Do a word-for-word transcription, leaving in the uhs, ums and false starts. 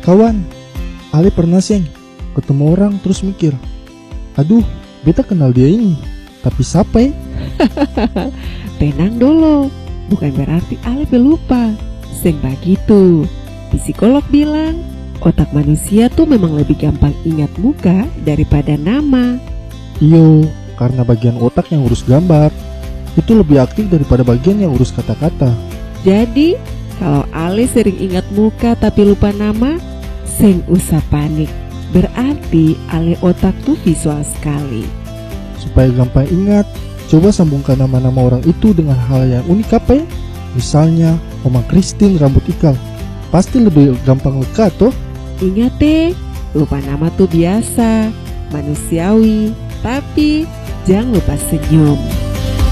Kawan, Ale pernah seng ketemu orang terus mikir, aduh, beta kenal dia ini, tapi siapa ya? Tenang dulu, bukan berarti Ale pelupa. Seng begitu. Psikolog bilang, otak manusia tuh memang lebih gampang ingat muka daripada nama. Iyo, karena bagian otak yang urus gambar itu lebih aktif daripada bagian yang urus kata-kata. Jadi, kalau Ale sering ingat muka tapi lupa nama, seng usah panik. Berarti Ale otak tuh visual sekali. Supaya gampang ingat, coba sambungkan nama-nama orang itu dengan hal yang unik apa ya? Misalnya, Oma Christine rambut ikal. Pasti lebih gampang lekat toh? Ingat deh, lupa nama tuh biasa, manusiawi, tapi jangan lupa senyum.